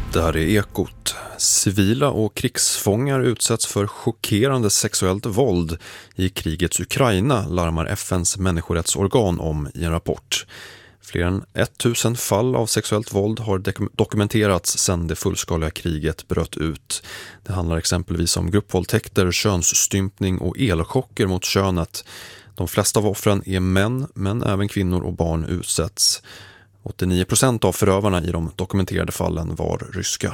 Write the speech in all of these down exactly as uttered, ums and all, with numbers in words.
Det här är Ekot. Civila och krigsfångar utsätts för chockerande sexuellt våld i krigets Ukraina, larmar F N:s människorättsorgan om i en rapport. Fler än tusen fall av sexuellt våld har dokumenterats sedan det fullskaliga kriget bröt ut. Det handlar exempelvis om gruppvåldtäkter, könsstympning och elchocker mot könet. De flesta av offren är män, men även kvinnor och barn utsätts. åttionio procent av förövarna i de dokumenterade fallen var ryska.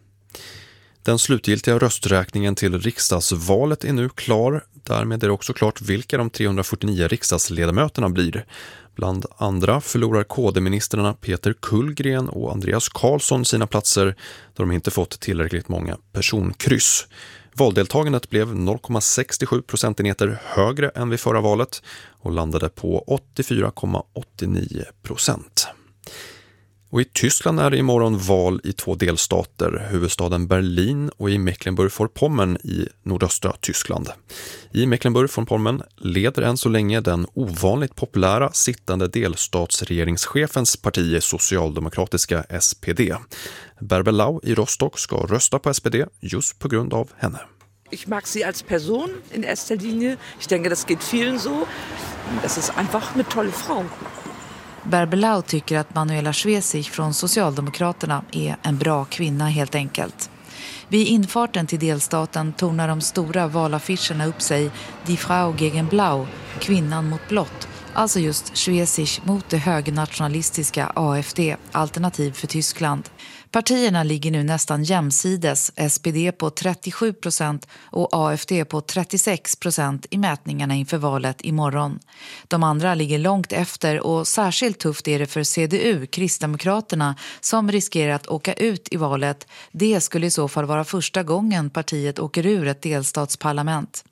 Den slutgiltiga rösträkningen till riksdagsvalet är nu klar. Därmed är det också klart vilka de trehundrafyrtionio riksdagsledamöterna blir. Bland andra förlorar K D-ministrarna Peter Kullgren och Andreas Karlsson sina platser då de inte fått tillräckligt många personkryss. Valdeltagandet blev noll komma sextiosju procentenheter högre än vid förra valet och landade på åttiofyra komma åttionio procent. Och i Tyskland är det imorgon val i två delstater, huvudstaden Berlin och i Mecklenburg-Vorpommern i nordöstra Tyskland. I Mecklenburg-Vorpommern leder än så länge den ovanligt populära sittande delstatsregeringschefens parti socialdemokratiska S P D. Bärbel Lau i Rostock ska rösta på S P D just på grund av henne. Ich mag sie als Person in erster Linie. Ich denke, das geht vielen so. Das ist einfach eine tolle Frau. Bärbel Lau tycker att Manuela Schwesig från Socialdemokraterna är en bra kvinna helt enkelt. Vid infarten till delstaten tornar de stora valaffischerna upp sig Die Frau gegen Blau, kvinnan mot blått. Alltså just Schwesig mot det högernationalistiska A F D, Alternativ för Tyskland. Partierna ligger nu nästan jämsides, S P D på trettiosju procent och A F D på trettiosex procent i mätningarna inför valet imorgon. De andra ligger långt efter och särskilt tufft är det för C D U, Kristdemokraterna, som riskerar att åka ut i valet. Det skulle i så fall vara första gången partiet åker ur ett delstatsparlament.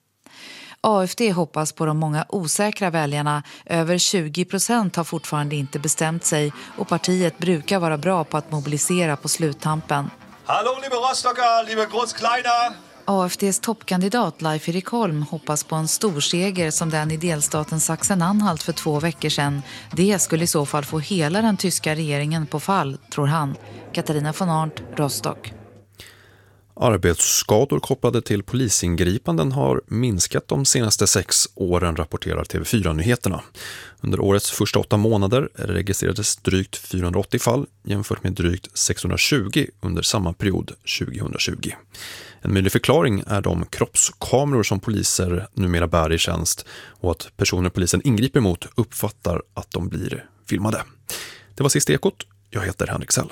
A F D hoppas på de många osäkra väljarna. Över tjugo procent har fortfarande inte bestämt sig och partiet brukar vara bra på att mobilisera på sluttampen. Hallå, liebe Rostocker, liebe Großkleiner! A F D:s toppkandidat Leif Erik Holm hoppas på en stor seger som den i delstaten Sachsen-Anhalt för två veckor sedan. Det skulle i så fall få hela den tyska regeringen på fall, tror han. Katarina von Arndt, Rostock. Arbetsskador kopplade till polisingripanden har minskat de senaste sex åren, rapporterar T V fyra-nyheterna. Under årets första åtta månader registrerades drygt fyrahundraåttio fall jämfört med drygt sexhundratjugo under samma period tjugohundratjugo. En möjlig förklaring är de kroppskameror som poliser numera bär i tjänst och att personer polisen ingriper mot uppfattar att de blir filmade. Det var sista Ekot. Jag heter Henrik Sell.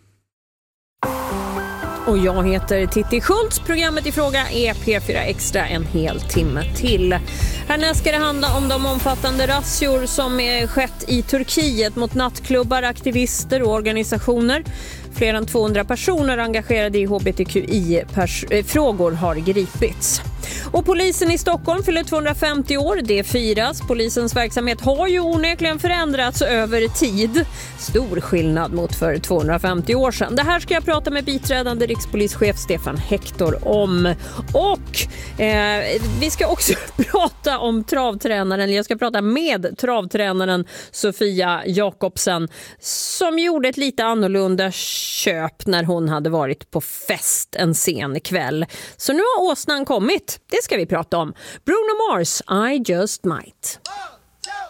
Och jag heter Titti Schultz. Programmet i fråga är P fyra Extra en hel timme till. Härnäst ska det handla om de omfattande razzior som är skett i Turkiet mot nattklubbar, aktivister och organisationer. Fler än tvåhundra personer engagerade i H B T Q I-frågor har gripits. Och polisen i Stockholm fyller tvåhundrafemtio år. Det firas. Polisens verksamhet har ju onekligen förändrats över tid. Stor skillnad mot för tvåhundrafemtio år sedan. Det här ska jag prata med biträdande rikspolischef Stefan Hector om. Och eh, vi ska också prata om travtränaren. Jag ska prata med travtränaren Sofia Jakobsen som gjorde ett lite annorlunda köp när hon hade varit på fest en sen kväll. Så nu har åsnan kommit. Det ska vi prata om. Bruno Mars, I Just Might.